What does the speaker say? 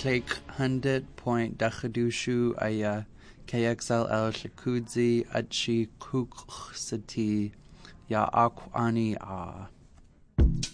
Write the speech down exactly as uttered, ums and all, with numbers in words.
Cleig hundred point dachadushu aya K X L L Shakudzi Achi Kuksati Ya Akwani A.